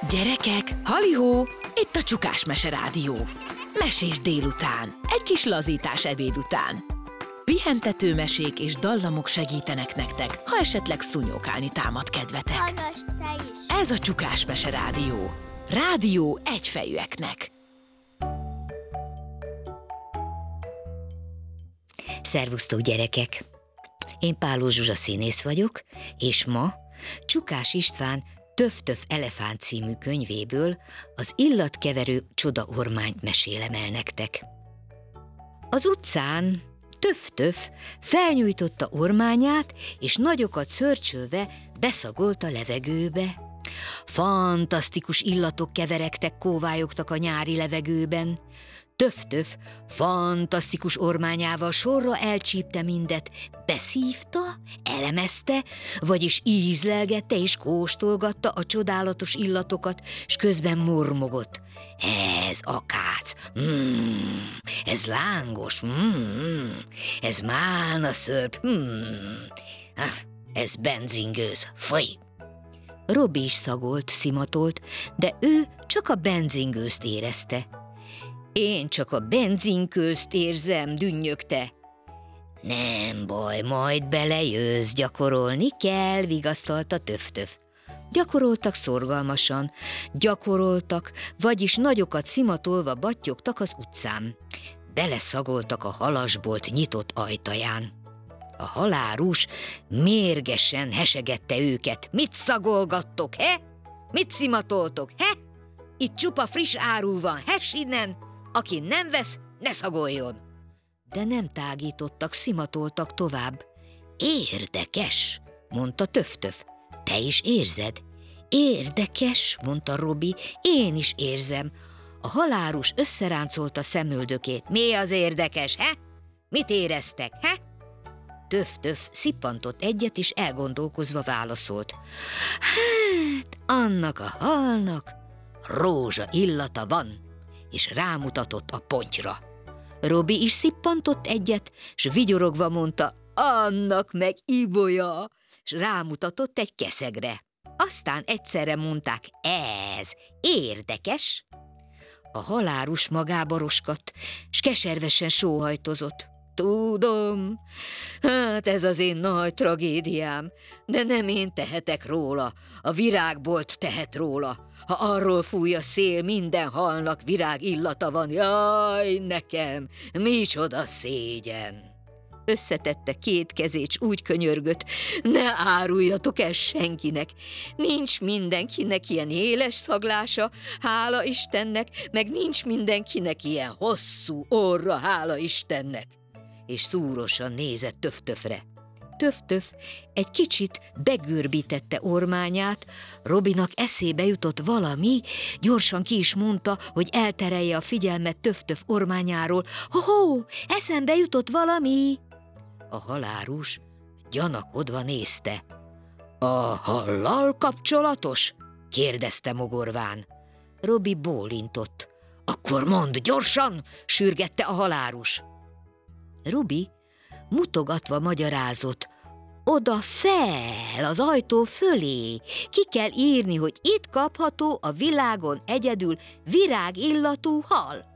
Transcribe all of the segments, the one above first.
Gyerekek, halihó, itt a Csukás Mese Rádió. Mesés délután, egy kis lazítás ebéd után. Pihentető mesék és dallamok segítenek nektek, ha esetleg szúnyókálni támad kedvetek. Hallgass te is! Ez a Csukás Mese Rádió. Rádió egyfejűeknek. Szervusztok, gyerekek! Én Páló Zsuzsa színész vagyok, és ma Csukás István Töff-töff elefánt című könyvéből az illatkeverő csodaormányt mesélem el nektek. Az utcán Töff-töff felnyújtotta ormányát, és nagyokat szörcsölve beszagolt a levegőbe. Fantasztikus illatok keveregtek, kóvályogtak a nyári levegőben. Töff-töff fantasztikus ormányával sorra elcsípte mindet, beszívta, elemezte, vagyis ízlelgette és kóstolgatta a csodálatos illatokat, s közben mormogott. Ez akác, ez lángos, ez málnaszörp, ez benzingőz, foly! Robi is szagolt, szimatolt, de ő csak a benzingőzt érezte. Én csak a benzinkőzt érzem, dünnyögte. Nem baj, majd belejössz, gyakorolni kell, vigasztalta Töff-töff. Gyakoroltak szorgalmasan, vagyis nagyokat szimatolva battyogtak az utcán. Beleszagoltak a halasbolt nyitott ajtaján. A halárus mérgesen hesegette őket. Mit szagolgattok, he? Mit szimatoltok, he? Itt csupa friss áru van, hess innen! Aki nem vesz, ne szagoljon! De nem tágítottak, szimatoltak tovább. Érdekes, mondta Töff-töff. Te is érzed? Érdekes, mondta Robi, én is érzem. A halárus összeráncolta szemöldökét. Mi az érdekes, he? Mit éreztek, he? Töff-töff szippantott egyet, és elgondolkozva válaszolt. Hát, annak a halnak rózsa illata van, és rámutatott a pontyra. Robi is szippantott egyet, s vigyorogva mondta, annak meg ibolya, s rámutatott egy keszegre. Aztán egyszerre mondták, ez érdekes. A halárus magába roskadt, s keservesen sóhajtozott. Tudom, hát ez az én nagy tragédiám, de nem én tehetek róla, a virágbolt tehet róla. Ha arról fúj a szél, minden halnak virág illata van, jaj, nekem, micsoda szégyen! Összetette két kezét, s úgy könyörgött, ne áruljatok el senkinek, nincs mindenkinek ilyen éles szaglása, hála Istennek, meg nincs mindenkinek ilyen hosszú orra, hála Istennek. És szúrosan nézett Töff-töffre. Töff-töff egy kicsit begörbítette ormányát, Robinak eszébe jutott valami, gyorsan ki is mondta, hogy elterelje a figyelmet Töff-töff ormányáról. Ho-ho, eszembe jutott valami! A halárus gyanakodva nézte. A hallal kapcsolatos? Kérdezte mogorván. Robi bólintott. Akkor mondd gyorsan, sürgette a halárus. Robi mutogatva magyarázott. Oda fel, az ajtó fölé. Ki kell írni, hogy itt kapható a világon egyedül virágillatú hal.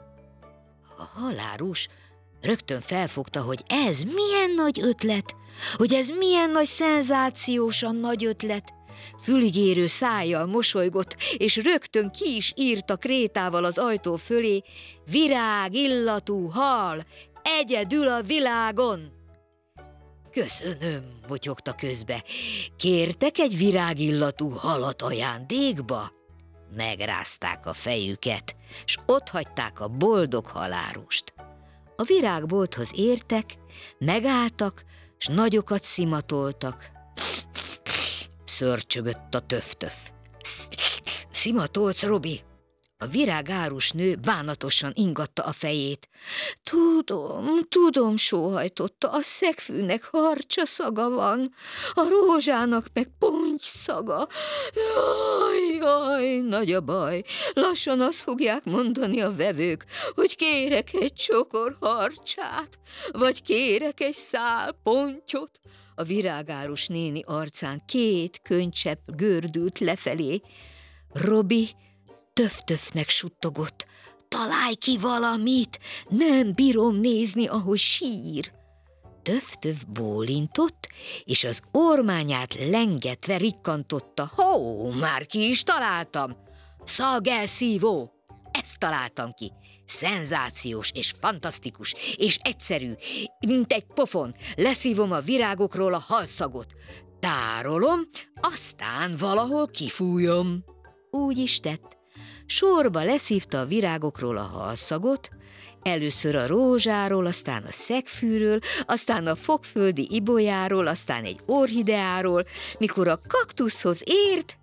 A halárus rögtön felfogta, hogy ez milyen nagy ötlet, hogy ez milyen nagy szenzációsan nagy ötlet. Füligérő szájjal mosolygott, és rögtön ki is írta krétával az ajtó fölé, virágillatú hal, egyedül a világon. Köszönöm, motyogta közbe. Kértek egy virágillatú halat ajándékba? Megrázták a fejüket, s otthagyták a boldog halárust. A virágbolthoz értek, megálltak, s nagyokat szimatoltak. Szörcsögött a Töff-töff. Szimatolsz, Robi? A virágárus nő bánatosan ingatta a fejét. Tudom, sóhajtotta, a szegfűnek harcsa szaga van, a rózsának meg ponty szaga. Jaj, nagy a baj, lassan azt fogják mondani a vevők, hogy kérek egy csokor harcsát, vagy kérek egy szál pontyot. A virágárus néni arcán két könycsepp gördült lefelé. Robi Töf-Töfnek suttogott: találj ki valamit, nem bírom nézni, ahogy sír. Töf-Töf bólintott, és az ormányát lengetve rikkantotta: hó, már ki is találtam! Szagelszívó! Ezt találtam ki. Szenzációs és fantasztikus és egyszerű, mint egy pofon. Leszívom a virágokról a halszagot, tárolom, aztán valahol kifújom. Úgy is tett. Sorba leszívta a virágokról a halszagot, először a rózsáról, aztán a szegfűről, aztán a fokföldi ibolyáról, aztán egy orhideáról. Mikor a kaktuszhoz ért,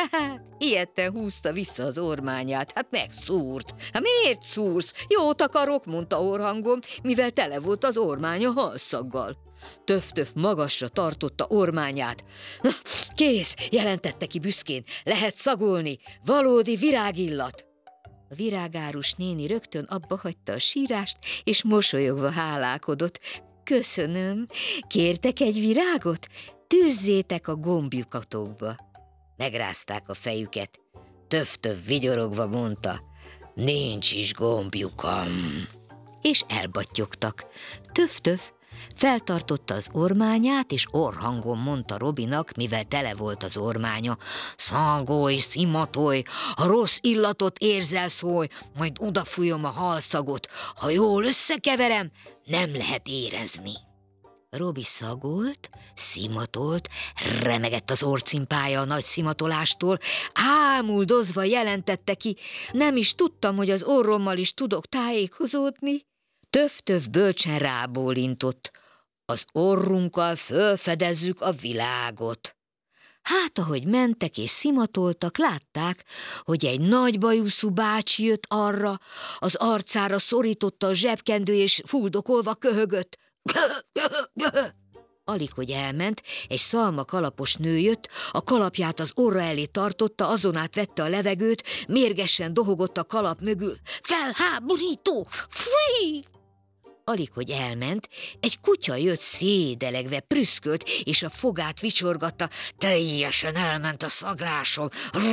ilyetten húzta vissza az ormányát. Hát megszúrt. Hát miért szúrsz? Jót akarok, mondta orrhangom, mivel tele volt az ormánya halszaggal. Töf-Töf magasra tartotta ormányát. Kész, jelentette ki büszkén, lehet szagolni, valódi virágillat. A virágárus néni rögtön abba hagyta a sírást, és mosolyogva hálálkodott. Köszönöm, kértek egy virágot? Tűzzétek a gombjukatokba. Megrázták a fejüket. Töf-Töf vigyorogva mondta: nincs is gombjukam. És elbattyogtak. Töf-Töf feltartotta az ormányát, és orrhangon mondta Robinak, mivel tele volt az ormánya: szagolj, szimatolj, ha rossz illatot érzel, szólj, majd odafújom a halszagot. Ha jól összekeverem, nem lehet érezni. Robi szagolt, szimatolt, remegett az orcimpája a nagy szimatolástól, ámuldozva jelentette ki: nem is tudtam, hogy az orrommal is tudok tájékozódni. Töf-Töf bölcsen rábólintott: az orrunkkal fölfedezzük a világot. Hát, ahogy mentek és szimatoltak, látták, hogy egy nagy bajuszú bácsi jött arra, az arcára szorította a zsebkendő, és fuldokolva köhögött. Alig, hogy elment, egy szalma kalapos nő jött, a kalapját az orra elé tartotta, azon át vette a levegőt, mérgesen dohogott a kalap mögül: felháborító! Fúj! Alig, hogy elment, egy kutya jött szédelegve, prüszkölt, és a fogát vicsorgatta: teljesen elment a szaglásom!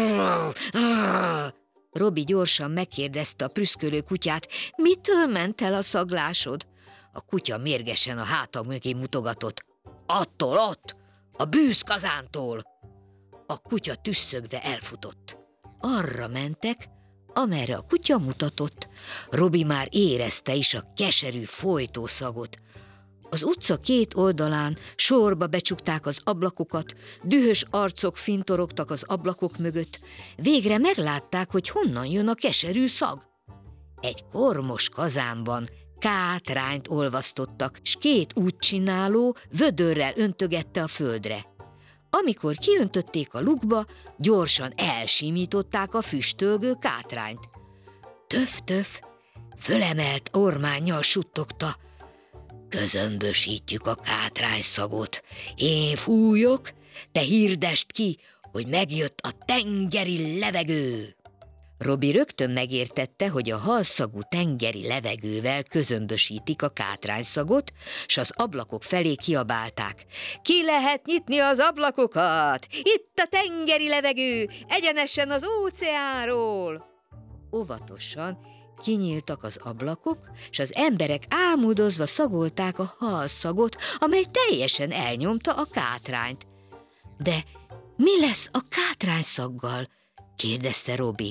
Robi gyorsan megkérdezte a prüszkölő kutyát: mitől ment el a szaglásod? A kutya mérgesen a háta mögé mutogatott: attól ott, a bűzkazántól. A kutya tüsszögve elfutott. Arra mentek, amerre a kutya mutatott. Robi már érezte is a keserű folytószagot. Az utca két oldalán sorba becsukták az ablakokat, dühös arcok fintorogtak az ablakok mögött. Végre meglátták, hogy honnan jön a keserű szag. Egy kormos kazánban kátrányt olvasztottak, s két útcsináló vödörrel öntögette a földre. Amikor kiöntötték a lukba, gyorsan elsimították a füstölgő kátrányt. Töf-Töf fölemelt ormánnyal suttogta: közömbösítjük a kátrányszagot. Én fújok, te hirdesd ki, hogy megjött a tengeri levegő. Robi rögtön megértette, hogy a halszagú tengeri levegővel közömbösítik a kátrányszagot, s az ablakok felé kiabálták: ki lehet nyitni az ablakokat? Itt a tengeri levegő, egyenesen az óceánról! Óvatosan kinyíltak az ablakok, s az emberek ámúdozva szagolták a halszagot, amely teljesen elnyomta a kátrányt. De mi lesz a kátrányszaggal? kérdezte Robi.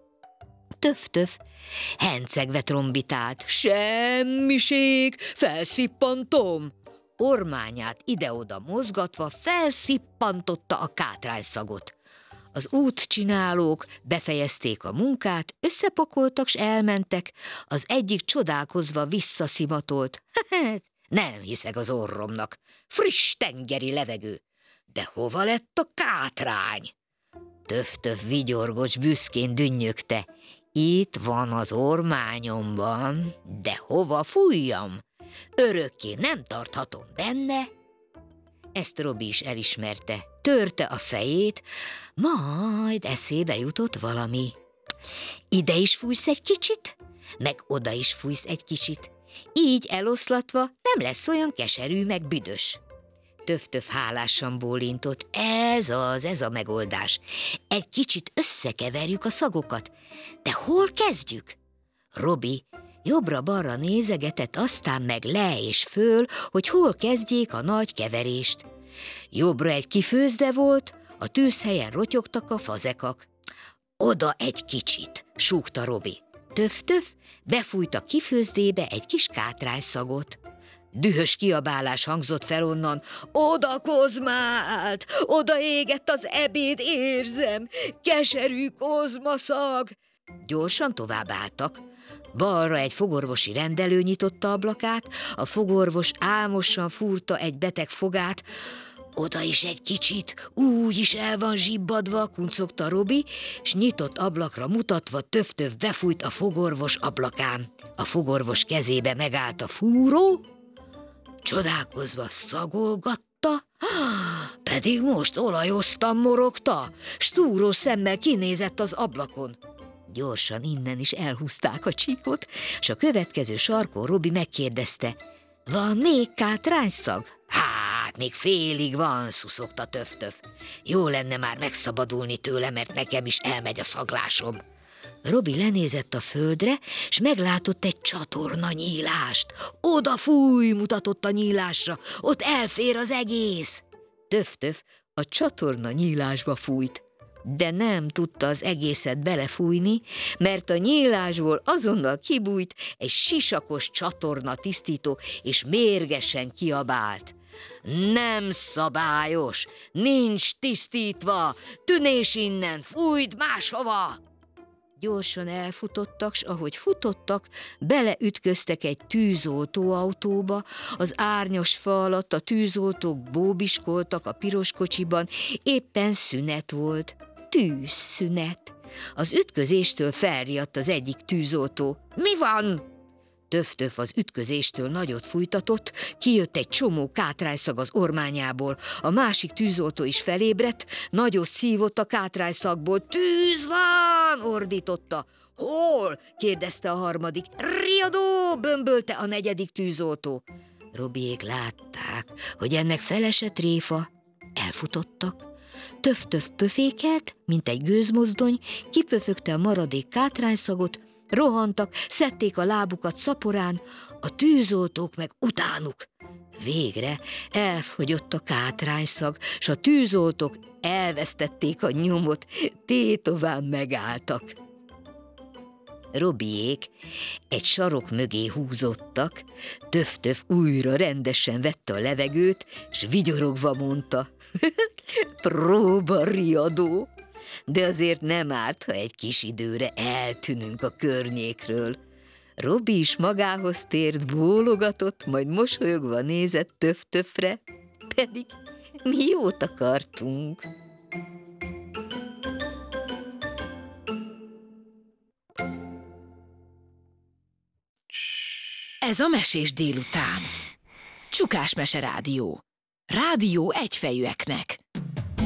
Töf-Töf hencegve trombitált: semmiség, felszippantom. Ormányát ide-oda mozgatva felszippantotta a kátrányszagot. Az útcsinálók befejezték a munkát, összepakoltak s elmentek, az egyik csodálkozva visszaszimatolt: nem hiszek az orromnak, friss tengeri levegő, de hova lett a kátrány? Töf-Töf vigyorgos büszkén dünnyögte: itt van az ormányomban, de hova fújjam? Örökké nem tarthatom benne. Ezt Robi is elismerte. Törte a fejét, majd eszébe jutott valami. Ide is fújsz egy kicsit, meg oda is fújsz egy kicsit. Így eloszlatva nem lesz olyan keserű meg büdös. Töff-töff hálásan bólintott. Ez a megoldás. Egy kicsit összekeverjük a szagokat. De hol kezdjük? Robi jobbra-balra nézegetett, aztán meg le és föl, hogy hol kezdjék a nagy keverést. Jobbra egy kifőzde volt, a tűzhelyen rotyogtak a fazekak. Oda egy kicsit, súgta Robi. Töff-töff befújt a kifőzdébe egy kis kátrányszagot. Dühös kiabálás hangzott fel onnan. Oda kozmált, oda égett az ebéd, érzem, keserű kozmaszag. Gyorsan továbbálltak. Balra egy fogorvosi rendelő nyitotta ablakát, a fogorvos álmosan fúrta egy beteg fogát. Oda is egy kicsit, úgy is el van zsibbadva, kuncogta Robi, s nyitott ablakra mutatva Töff-töff befújt a fogorvos ablakán. A fogorvos kezébe megállt a fúró, csodálkozva szagolgatta, pedig most olajoztam morogta, s túrós szemmel kinézett az ablakon. Gyorsan innen is elhúzták a csíkot, s a következő sarkon Robi megkérdezte, van még kátrányszag? Hát, még félig van, szuszogta Töff-töff. Jó lenne már megszabadulni tőle, mert nekem is elmegy a szaglásom. Robi lenézett a földre, s meglátott egy csatornanyílást. Oda fúj, mutatott a nyílásra, ott elfér az egész. Töff-töff a csatornanyílásba fújt, de nem tudta az egészet belefújni, mert a nyílásból azonnal kibújt egy sisakos csatorna tisztító, és mérgesen kiabált. Nem szabályos, nincs tisztítva, tűnés innen, fújd máshova! Gyorsan elfutottak, s ahogy futottak, beleütköztek egy tűzoltóautóba, az árnyas fa alatt a tűzoltók bóbiskoltak a piros kocsiban, éppen szünet volt, tűzszünet. Az ütközéstől felriadt az egyik tűzoltó. Mi van? Töff-töff az ütközéstől nagyot fújtatott, kijött egy csomó kátrányszag az ormányából. A másik tűzoltó is felébredt, nagyot szívott a kátrányszagból. Tűz van! Ordította. Hol? Kérdezte a harmadik. Riadó! Bömbölte a negyedik tűzoltó. Robiék látták, hogy ennek felesett réfa. Elfutottak. Töff-töff pöfékelt, mint egy gőzmozdony, kipöfögte a maradék kátrányszagot, rohantak, szedték a lábukat szaporán, a tűzoltók meg utánuk. Végre elfogyott a kátrányszag, s a tűzoltók elvesztették a nyomot, tétován megálltak. Robiék egy sarok mögé húzódtak, Töff-töff újra rendesen vette a levegőt, s vigyorogva mondta, próba riadó, de azért nem árt, ha egy kis időre eltűnünk a környékről. Robi is magához tért, bólogatott, majd mosolyogva nézett Töff-töffre, pedig mi jót akartunk. Ez a Mesés délután. Csukás Mese Rádió. Rádió egyfejűeknek.